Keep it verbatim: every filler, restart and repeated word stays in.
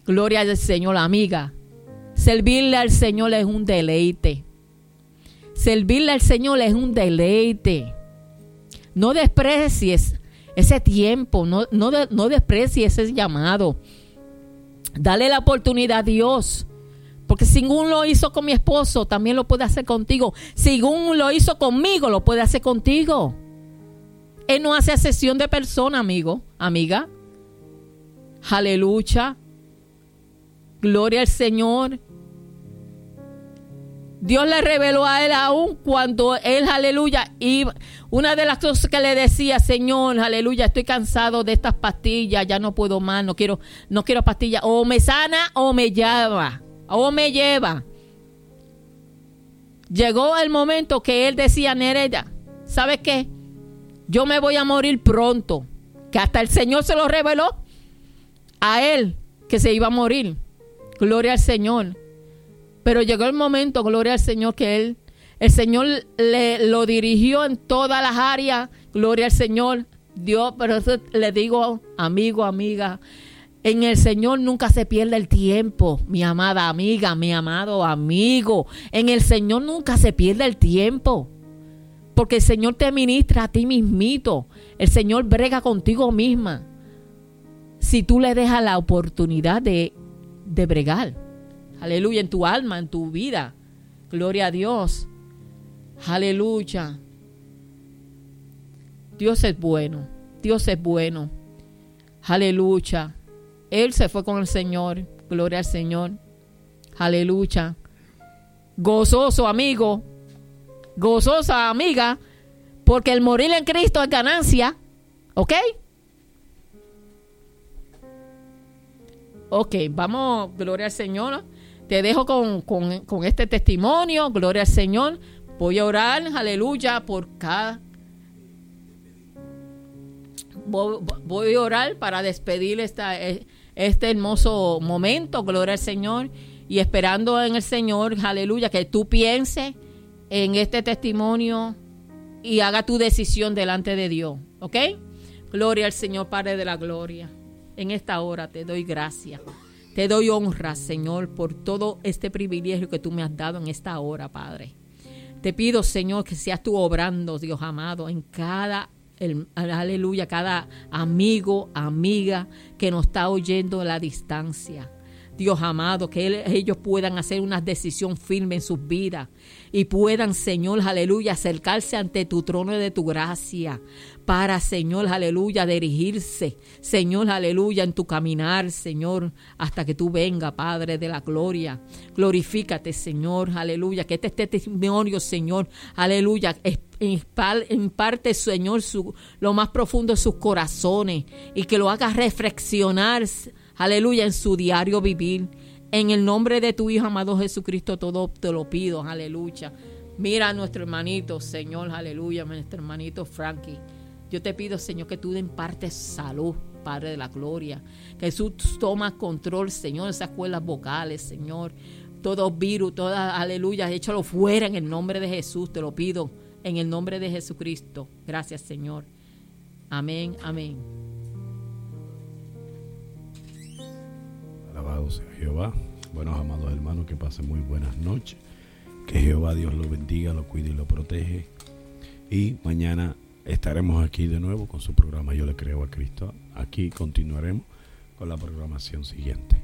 Gloria al Señor, amiga. Servirle al Señor es un deleite. Servirle al Señor es un deleite. No desprecies ese tiempo, no, no, de, no desprecies ese llamado. Dale la oportunidad a Dios. Porque según lo hizo con mi esposo, también lo puede hacer contigo. Según lo hizo conmigo, lo puede hacer contigo. Él no hace excepción de persona, amigo, amiga. Aleluya. Gloria al Señor. Dios le reveló a él aún cuando él, aleluya, iba. Una de las cosas que le decía, Señor, aleluya, estoy cansado de estas pastillas, ya no puedo más, no quiero, no quiero pastillas. O me sana o me lleva, o me lleva. Llegó el momento que él decía, Nereida, ¿sabes qué? Yo me voy a morir pronto. Que hasta el Señor se lo reveló a él, que se iba a morir. Gloria al Señor. Pero llegó el momento, gloria al Señor, que él, el Señor le lo dirigió en todas las áreas. Gloria al Señor. Dios, pero eso le digo, amigo, amiga, en el Señor nunca se pierde el tiempo, mi amada amiga, mi amado amigo. En el Señor nunca se pierde el tiempo. Porque el Señor te ministra a ti mismito. El Señor brega contigo misma. Si tú le dejas la oportunidad de, de bregar. Aleluya, en tu alma, en tu vida. Gloria a Dios. Aleluya. Dios es bueno. Dios es bueno. Aleluya. Él se fue con el Señor. Gloria al Señor. Aleluya. Gozoso, amigo. Gozosa, amiga. Porque el morir en Cristo es ganancia. ¿Ok? Ok, vamos, gloria al Señor. Te dejo con, con, con este testimonio, gloria al Señor. Voy a orar, aleluya, por cada... Voy, voy a orar para despedir esta, este hermoso momento, gloria al Señor. Y esperando en el Señor, aleluya, que tú pienses en este testimonio y haga tu decisión delante de Dios, ¿ok? Gloria al Señor, Padre de la gloria. En esta hora te doy gracias. Te doy honra, Señor, por todo este privilegio que tú me has dado en esta hora, Padre. Te pido, Señor, que seas tú obrando, Dios amado, en cada, el, aleluya, cada amigo, amiga que nos está oyendo a la distancia. Dios amado, que él, ellos puedan hacer una decisión firme en sus vidas y puedan, Señor, aleluya, acercarse ante tu trono de tu gracia para, Señor, aleluya, dirigirse, Señor, aleluya, en tu caminar, Señor, hasta que tú vengas, Padre de la gloria. Glorifícate, Señor, aleluya, que este, este testimonio, Señor, aleluya, imparte, Señor, su, lo más profundo de sus corazones y que lo haga reflexionar, aleluya, en su diario vivir. En el nombre de tu Hijo amado Jesucristo, todo te lo pido, aleluya. Mira a nuestro hermanito, Señor, aleluya, nuestro hermanito Frankie. Yo te pido, Señor, que tú le impartes salud, Padre de la gloria. Que tú tomas control, Señor, de esas cuerdas vocales, Señor. Todo virus, toda, aleluya, échalo fuera en el nombre de Jesús, te lo pido, en el nombre de Jesucristo. Gracias, Señor. Amén, amén. Alabado sea Jehová. Buenos amados hermanos, que pasen muy buenas noches. Que Jehová Dios lo bendiga, lo cuide y lo protege. Y mañana estaremos aquí de nuevo con su programa Yo le creo a Cristo. Aquí continuaremos con la programación siguiente.